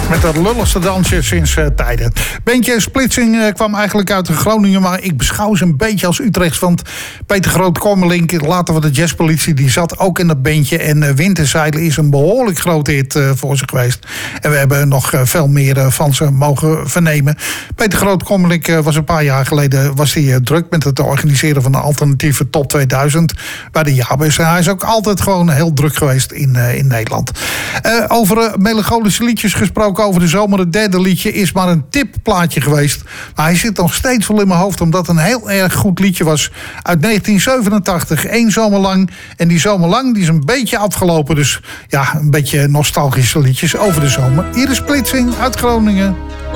Met dat lulligste dansje sinds tijden. Bandje Splitsing kwam eigenlijk uit Groningen, maar ik beschouw ze een beetje als Utrechts. Want Peter Groot-Kormelink, later van de jazzpolitie, die zat ook in dat bandje. En Winterzeilen is een behoorlijk grote hit voor ze geweest. En we hebben nog veel meer van ze mogen vernemen. Peter Groot-Kormelink was een paar jaar geleden druk met het organiseren van een alternatieve top 2000 bij de Jabus. En hij is ook altijd gewoon heel druk geweest in Nederland. Over melancholische liedjes gesproken over de zomer. Het derde liedje is maar een tipplaatje geweest. Maar hij zit nog steeds wel in mijn hoofd, omdat het een heel erg goed liedje was. Uit 1987, 1 zomer lang. En die zomer lang die is een beetje afgelopen. Dus ja, een beetje nostalgische liedjes over de zomer. Hier is Splitsing uit Groningen.